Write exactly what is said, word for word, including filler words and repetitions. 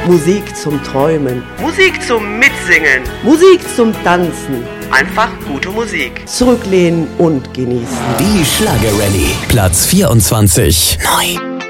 Musik zum Träumen. Musik zum Mitsingen. Musik zum Tanzen. Einfach gute Musik. Zurücklehnen und genießen. Die Schlagerrallye. Platz vierundzwanzig. Neu.